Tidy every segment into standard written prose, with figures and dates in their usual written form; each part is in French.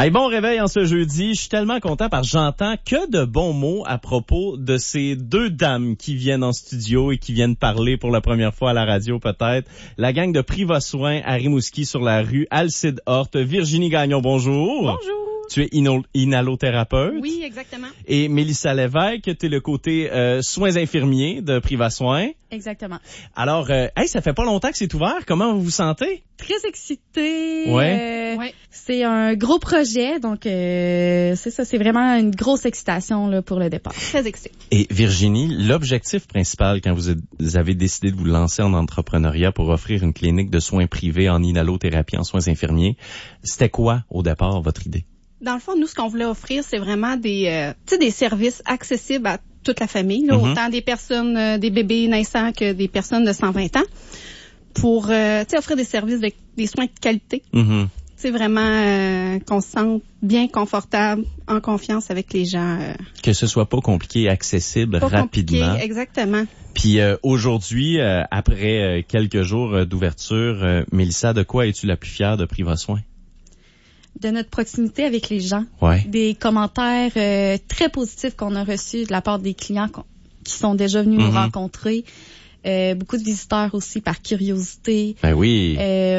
Hey, bon réveil en ce jeudi. Je suis tellement content parce que j'entends que de bons mots à propos de ces deux dames qui viennent en studio et qui viennent parler pour la première fois à la radio peut-être. La gang de Privasoin à Rimouski sur la rue Alcide Horte. Virginie Gagnon, bonjour. Bonjour. Tu es inhalothérapeute. Oui, exactement. Et Mélissa Lévesque, tu es le côté soins infirmiers de Privasoin. Exactement. Alors, ça fait pas longtemps que c'est ouvert. Comment vous vous sentez? Très excitée. Ouais. C'est un gros projet, donc c'est ça, c'est vraiment une grosse excitation là, pour le départ. Très excitée. Et Virginie, l'objectif principal quand vous avez décidé de vous lancer en entrepreneuriat pour offrir une clinique de soins privés en inhalothérapie, en soins infirmiers, c'était quoi au départ votre idée? Dans le fond, nous, ce qu'on voulait offrir, c'est vraiment des services accessibles à toute la famille, là, autant des personnes, des bébés naissants que des personnes de 120 ans, pour offrir des services des soins de qualité. C'est vraiment qu'on se sente bien confortable, en confiance avec les gens. Que ce soit pas compliqué, accessible pas rapidement. Compliqué, exactement. Puis aujourd'hui, après quelques jours d'ouverture, Mélissa, de quoi es-tu la plus fière de Privasoin? De notre proximité avec les gens. Ouais. Des commentaires très positifs qu'on a reçus de la part des clients qui sont déjà venus nous rencontrer. Beaucoup de visiteurs aussi par curiosité. Ben oui.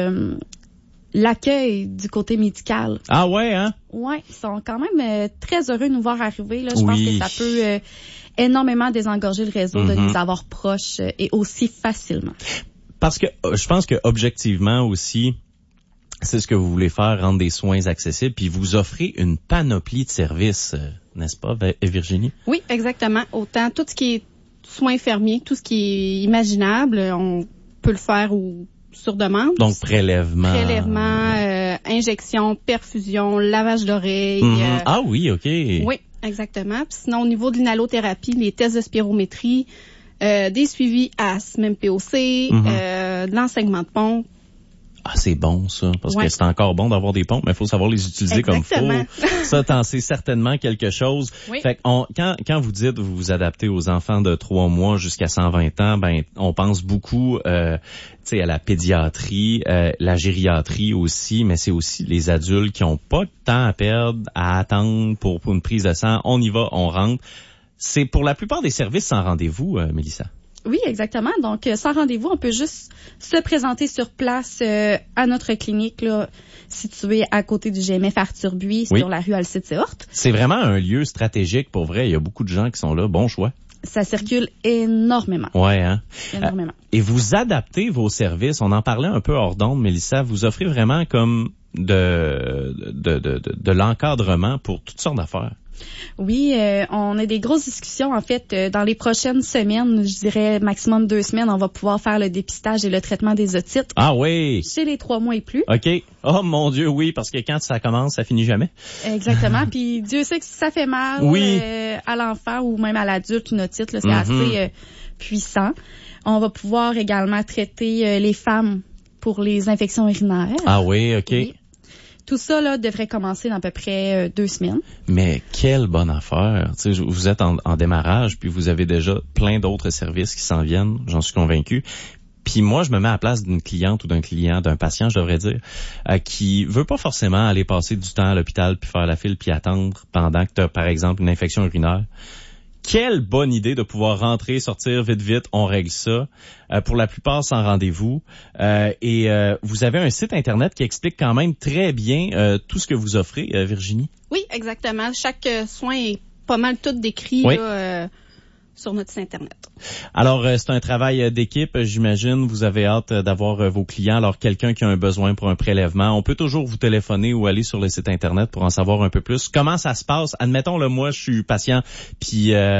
L'accueil du côté médical. Ah ouais, hein? Ouais, ils sont quand même très heureux de nous voir arriver. Là. Je pense que ça peut énormément désengorger le réseau de nous avoir proches et aussi facilement. Parce que je pense que objectivement aussi, c'est ce que vous voulez faire, rendre des soins accessibles, puis vous offrez une panoplie de services, n'est-ce pas, Virginie? Oui, exactement. Autant tout ce qui est soins infirmiers, tout ce qui est imaginable, on peut le faire sur demande. Donc prélèvement, injection, perfusion, lavage d'oreilles. Ah oui, OK. Oui, exactement. Puis sinon, au niveau de l'inhalothérapie, les tests de spirométrie, des suivis asthme, MPOC, de l'enseignement de pompe. Ah, c'est bon, ça, parce que c'est encore bon d'avoir des pompes, mais il faut savoir les utiliser comme il faut. Ça, t'en sais certainement quelque chose. Oui. Fait que quand vous dites vous vous adaptez aux enfants de 3 mois jusqu'à 120 ans, ben on pense beaucoup à la pédiatrie, la gériatrie aussi, mais c'est aussi les adultes qui ont pas de temps à perdre, à attendre pour une prise de sang. On y va, on rentre. C'est pour la plupart des services sans rendez-vous, Mélissa. Oui, exactement. Donc, sans rendez-vous, on peut juste se présenter sur place à notre clinique là, située à côté du GMF Arthur Buis, sur la rue Alcide Horte. C'est vraiment un lieu stratégique pour vrai. Il y a beaucoup de gens qui sont là. Bon choix. Ça circule énormément. Ouais, hein? Énormément. Et vous adaptez vos services. On en parlait un peu hors d'onde, Mélissa. Vous offrez vraiment comme de l'encadrement pour toutes sortes d'affaires. Oui, on a des grosses discussions. En fait, dans les prochaines semaines, je dirais maximum 2 semaines, on va pouvoir faire le dépistage et le traitement des otites. Ah oui! Chez les 3 mois et plus. OK. Oh mon Dieu, oui, parce que quand ça commence, ça finit jamais. Exactement. Puis Dieu sait que si ça fait mal à l'enfant ou même à l'adulte, une otite, là, c'est assez puissant. On va pouvoir également traiter les femmes pour les infections urinaires. Ah oui, OK. Oui. Tout ça là devrait commencer dans à peu près 2 semaines. Mais quelle bonne affaire. Tu sais, vous êtes en démarrage, puis vous avez déjà plein d'autres services qui s'en viennent, j'en suis convaincu. Puis moi, je me mets à la place d'une cliente ou d'un client, d'un patient, je devrais dire, qui veut pas forcément aller passer du temps à l'hôpital, puis faire la file, puis attendre pendant que tu as, par exemple, une infection urinaire. Quelle bonne idée de pouvoir rentrer, sortir vite, on règle ça. Pour la plupart, sans rendez-vous. Et vous avez un site Internet qui explique quand même très bien tout ce que vous offrez, Virginie. Oui, exactement. Chaque soin est pas mal tout décrit là, sur notre site Internet. Alors, c'est un travail d'équipe, j'imagine. Vous avez hâte d'avoir vos clients. Alors, quelqu'un qui a un besoin pour un prélèvement, on peut toujours vous téléphoner ou aller sur le site Internet pour en savoir un peu plus. Comment ça se passe? Admettons, moi, je suis patient, puis